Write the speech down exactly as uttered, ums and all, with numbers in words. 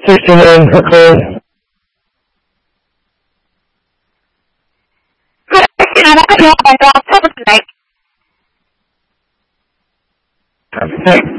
sixty-nine Park Good afternoon. I can help my dog. Have a good night. Road.